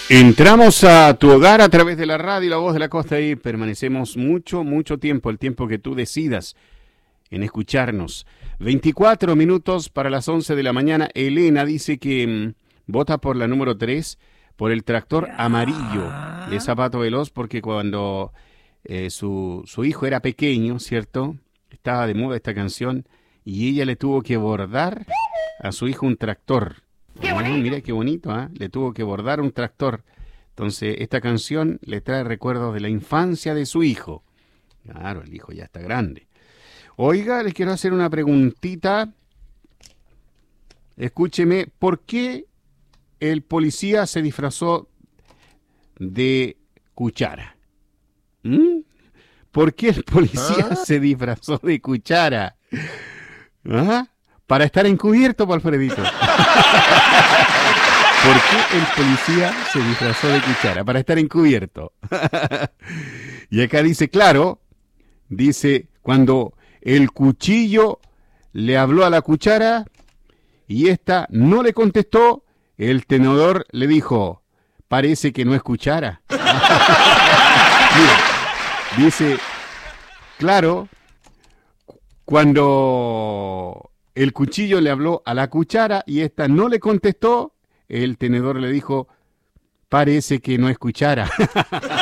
Entramos a tu hogar a través de la radio La Voz de la Costa y permanecemos mucho tiempo, el tiempo que tú decidas en escucharnos. 24 minutos para las 11 de la mañana. Elena dice que vota por la número 3, por el tractor amarillo de Zapato Veloz, porque cuando su hijo era pequeño, ¿cierto? Estaba de moda esta canción y ella le tuvo que bordar a su hijo un tractor. Mira qué bonito, ¿eh? Le tuvo que bordar un tractor. Entonces, esta canción le trae recuerdos de la infancia de su hijo. Claro, el hijo ya está grande. Oiga, les quiero hacer una preguntita. Escúcheme, ¿por qué el policía se disfrazó de cuchara? ¿Por qué el policía se disfrazó de cuchara? ¿Ah? Para estar encubierto, Alfredito. ¿Por qué el policía se disfrazó de cuchara? Para estar encubierto. Y acá dice, claro, dice, cuando el cuchillo le habló a la cuchara y ésta no le contestó, el tenedor le dijo, parece que no es cuchara. Mira, dice, claro, cuando el cuchillo le habló a la cuchara y ésta no le contestó, el tenedor le dijo, parece que no es cuchara.